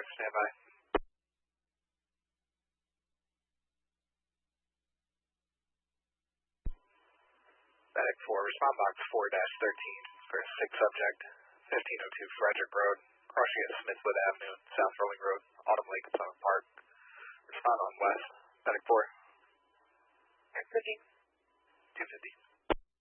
stand by. Medic 4, respond box 4-13 for a sick subject, 1502 Frederick Road, crossing at Smithwood Avenue, South Rolling Road, Autumn Lake, Plymouth Park. Respond on west. Medic 4. 250. 250.